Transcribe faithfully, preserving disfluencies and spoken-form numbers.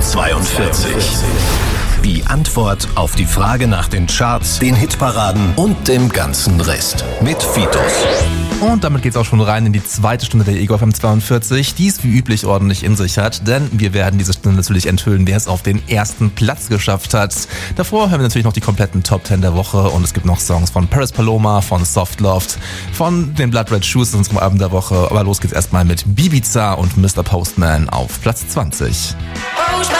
zweiundvierzig. Die Antwort auf die Frage nach den Charts, den Hitparaden und dem ganzen Rest mit Fitus. Und damit geht's auch schon rein in die zweite Stunde der Ego F M zweiundvierzig, die es wie üblich ordentlich in sich hat, denn wir werden diese Stunde natürlich enthüllen, wer es auf den ersten Platz geschafft hat. Davor hören wir natürlich noch die kompletten Top Ten der Woche und es gibt noch Songs von Paris Paloma, von Soft Loved, von den Blood Red Shoes, unserem Album der Woche. Aber los geht's erstmal mit Bibiza und Mister Postman auf Platz zwanzig.